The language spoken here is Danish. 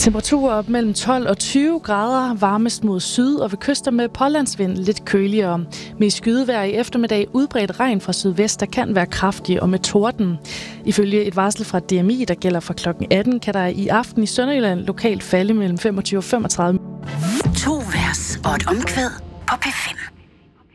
Temperaturer op mellem 12 og 20 grader, varmest mod syd og ved kyster med pålandsvind lidt køligere. Med skydevejr i eftermiddag udbredt regn fra sydvest, der kan være kraftig og med torden. Ifølge et varsel fra DMI, der gælder fra kl. 18, kan der i aften i Sønderjylland lokalt falde mellem 25 og 35. 2 vers og et omkvæd på P5.